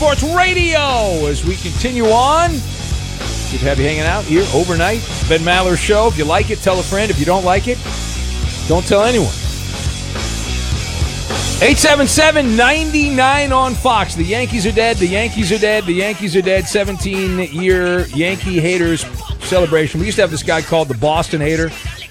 Sports Radio as we continue on. Good to have you hanging out here overnight. Ben Maller Show. If you like it, tell a friend. If you don't like it, don't tell anyone. 877-99 on Fox. The Yankees are dead. The Yankees are dead. The Yankees are dead. 17-year Yankee haters celebration. We used to have this guy called the Boston Hater.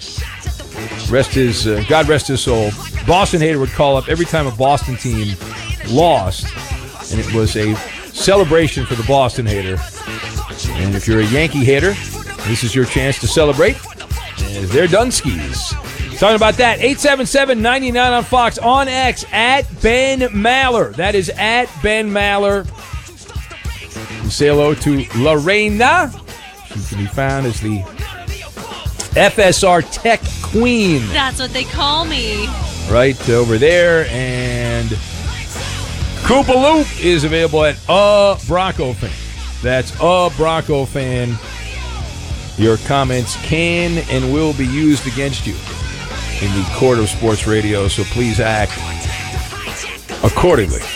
God rest his soul. Boston Hater would call up every time a Boston team lost, and it was a celebration for the Boston Hater. And if you're a Yankee hater, this is your chance to celebrate. As they're Dunskies. Talking about that, 877-99 on Fox, on X, at Ben Maller. That is at Ben Maller. And say hello to Lorena. She can be found as the FSR Tech Queen. That's what they call me. Right over there. And Koopa Loop is available at Bronco Fan. That's Bronco Fan. Your comments can and will be used against you in the court of sports radio, so please act accordingly.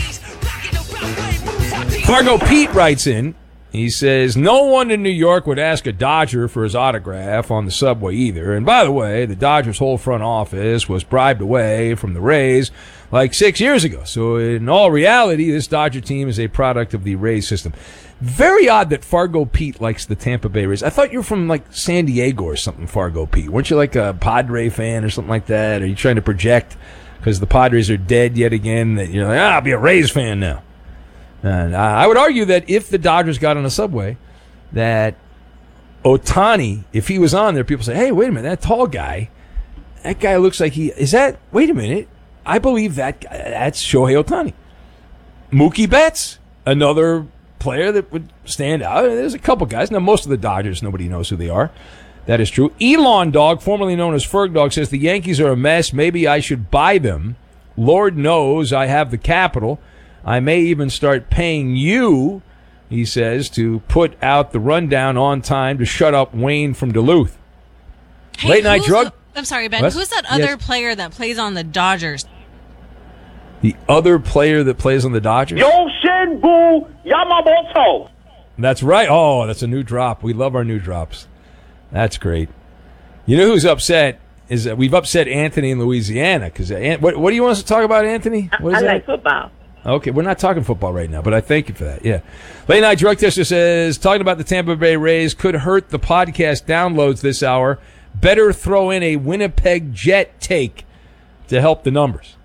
Fargo Pete writes in. He says, no one in New York would ask a Dodger for his autograph on the subway either. And by the way, the Dodgers' whole front office was bribed away from the Rays like 6 years ago. So in all reality, this Dodger team is a product of the Rays system. Very odd that Fargo Pete likes the Tampa Bay Rays. I thought you were from like San Diego or something, Fargo Pete. Weren't you like a Padre fan or something like that? Are you trying to project because the Padres are dead yet again that you're like, I'll be a Rays fan now? And I would argue that if the Dodgers got on a subway, that Ohtani, if he was on there, people say, hey, wait a minute, that tall guy, that guy looks like wait a minute, I believe that's Shohei Ohtani. Mookie Betts, another player that would stand out. There's a couple guys. Now, most of the Dodgers, nobody knows who they are. That is true. Elon Dog, formerly known as Ferg Dog, says the Yankees are a mess. Maybe I should buy them. Lord knows I have the capital. I may even start paying you, he says, to put out the rundown on time to shut up Wayne from Duluth. Hey, Late night drug? I'm sorry, Ben. What? Who's that other player that plays on the Dodgers? The other player that plays on the Dodgers? Yoshinbu Yamamoto. That's right. Oh, that's a new drop. We love our new drops. That's great. You know who's upset is that we've upset Anthony in Louisiana. Because what do you want us to talk about, Anthony? What is I that? like football. Okay, we're not talking football right now, but I thank you for that. Yeah. Late Night Drug Tester says, talking about the Tampa Bay Rays could hurt the podcast downloads this hour. Better throw in a Winnipeg Jet take to help the numbers.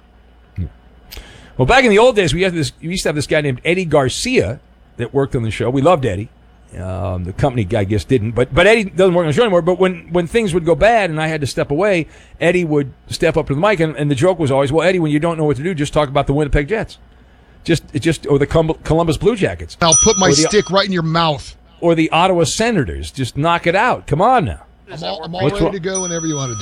Well, back in the old days, we used to have this guy named Eddie Garcia that worked on the show. We loved Eddie. The company, I guess, didn't. But Eddie doesn't work on the show anymore. But when things would go bad and I had to step away, Eddie would step up to the mic. And the joke was always, well, Eddie, when you don't know what to do, just talk about the Winnipeg Jets. Or the Columbus Blue Jackets. I'll put my stick right in your mouth. Or the Ottawa Senators. Just knock it out. Come on now. I'm all ready to go whenever you want to do.